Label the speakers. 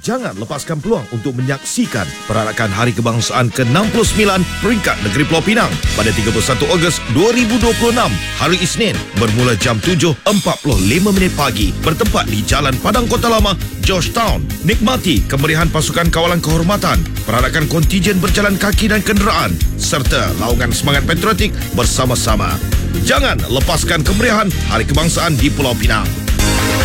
Speaker 1: Jangan lepaskan peluang untuk menyaksikan perarakan Hari Kebangsaan ke-69 peringkat Negeri Pulau Pinang pada 31 Ogos 2026, hari Isnin, bermula jam 7.45 pagi, bertempat di Jalan Padang Kota Lama, Georgetown. Nikmati kemeriahan pasukan kawalan kehormatan, perarakan kontijen berjalan kaki dan kenderaan, serta laungan semangat patriotik bersama-sama. Jangan lepaskan kemeriahan Hari Kebangsaan di Pulau Pinang.